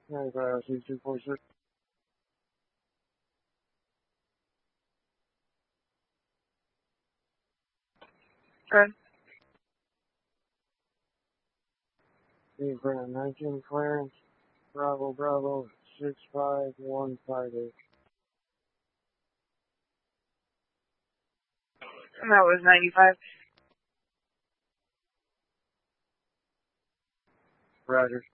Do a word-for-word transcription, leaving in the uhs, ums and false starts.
ninety-five, C two four six. Okay. Need for a nineteen clearance. Bravo, Bravo, six five one five eight. And that was ninety-five. Roger.